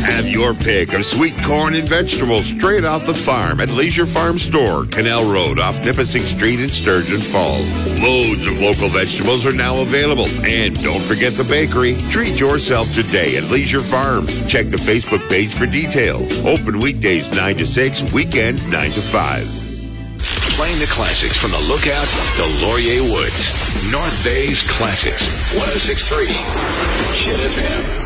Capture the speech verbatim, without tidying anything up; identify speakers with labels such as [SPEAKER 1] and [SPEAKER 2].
[SPEAKER 1] Have your pick of sweet corn and vegetables straight off the farm at Leisure Farm Store, Canal Road off Nipissing Street in Sturgeon Falls. Loads of local vegetables are now available. And don't forget the bakery. Treat yourself today at Leisure Farms. Check the Facebook page for details. Open weekdays nine to six, weekends nine to five.
[SPEAKER 2] Playing the classics from the Lookout to Laurier Woods. North Bay's Classics. one oh six point three Chin F M.